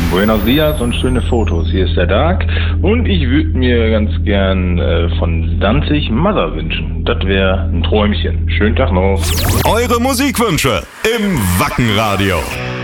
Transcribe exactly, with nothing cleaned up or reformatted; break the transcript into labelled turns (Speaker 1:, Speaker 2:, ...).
Speaker 1: Buenos dias und schöne Fotos. Hier ist der Dark und ich würde mir ganz gern äh, von Danzig Mother wünschen. Das wäre ein Träumchen. Schönen Tag noch.
Speaker 2: Eure Musikwünsche im Wackenradio.